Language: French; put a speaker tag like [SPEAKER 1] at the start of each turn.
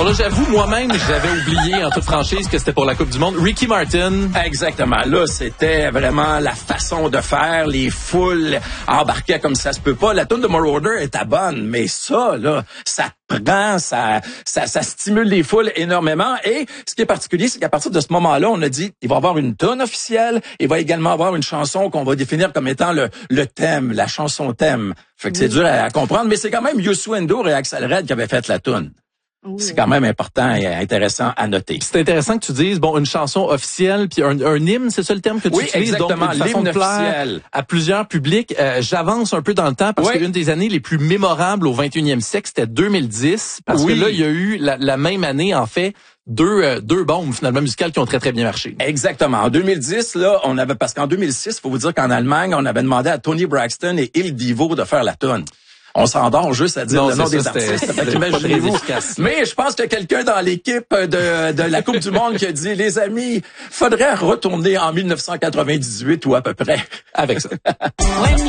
[SPEAKER 1] Bon là, j'avoue, moi-même, j'avais oublié en toute franchise que c'était pour la Coupe du Monde. Ricky Martin.
[SPEAKER 2] Exactement. Là, c'était vraiment la façon de faire. Les foules embarquaient comme ça se peut pas. La tune de Marauder était bonne, mais ça, là, ça prend, ça stimule les foules énormément. Et ce qui est particulier, c'est qu'à partir de ce moment-là, on a dit, il va y avoir une tune officielle, il va également avoir une chanson qu'on va définir comme étant le thème, la chanson thème. Fait que c'est dur à comprendre, mais c'est quand même Youssou N'Dour et Axel Red qui avaient fait la tune. C'est quand même important et intéressant à noter.
[SPEAKER 1] C'est intéressant que tu dises, bon, une chanson officielle puis un hymne, c'est ça le terme que tu utilises?
[SPEAKER 2] Exactement,
[SPEAKER 1] donc une façon de plaire à plusieurs publics. J'avance un peu dans le temps parce qu'une des années les plus mémorables au 21e siècle, c'était 2010. Parce que là, il y a eu la même année, en fait, deux bombes finalement musicales qui ont très très bien marché.
[SPEAKER 2] Exactement. En 2010, là, parce qu'en 2006, faut vous dire qu'en Allemagne, on avait demandé à Tony Braxton et Il Divo de faire la tune. On s'endort juste à dire le nom des artistes. Imaginez-vous. Mais je pense qu'il y a quelqu'un dans l'équipe de la Coupe du Monde qui a dit, les amis, faudrait retourner en 1998 ou à peu près.
[SPEAKER 1] Avec ça.